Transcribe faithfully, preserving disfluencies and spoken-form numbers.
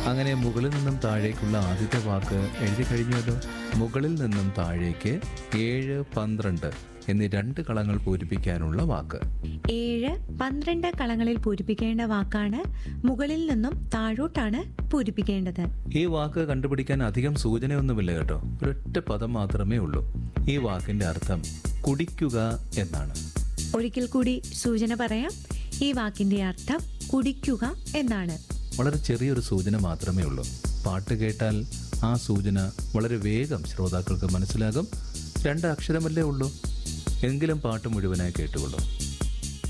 അങ്ങനെ മുകളിൽ നിന്നും താഴേക്കുള്ള ആദ്യത്തെ വാക്ക് എഴുതി കഴിഞ്ഞല്ലോ. മുകളിൽ നിന്നും താഴേക്ക് ഏഴ് പന്ത്രണ്ട് എന്നീ രണ്ട് കളങ്ങൾ പൂരിപ്പിക്കാനുള്ള വാക്ക്. ഏഴ് പന്ത്രണ്ട് കളങ്ങളിൽ പൂരിപ്പിക്കേണ്ട വാക്കാണ് മുകളിൽ നിന്നും താഴോട്ടാണ് പൂരിപ്പിക്കേണ്ടത്. ഈ വാക്ക് കണ്ടുപിടിക്കാൻ അധികം സൂചനയൊന്നുമില്ല കേട്ടോ. ഒരൊറ്റ പദം മാത്രമേ ഉള്ളൂ. ഈ വാക്കിന്റെ അർത്ഥം കുടിക്കുക എന്നാണ്. ഒരിക്കൽ കൂടി സൂചന പറയാം. ഈ വാക്കിന്റെ അർത്ഥം കുടിക്കുക എന്നാണ്. വളരെ ചെറിയൊരു സൂചന മാത്രമേ ഉള്ളൂ. പാട്ട് കേട്ടാൽ ആ സൂചന വളരെ വേഗം ശ്രോതാക്കൾക്ക് മനസ്സിലാകും. രണ്ട് അക്ഷരമല്ലേ ഉള്ളൂ. എങ്കിലും പാട്ട് മുഴുവനായി കേട്ടുകൊള്ളൂ.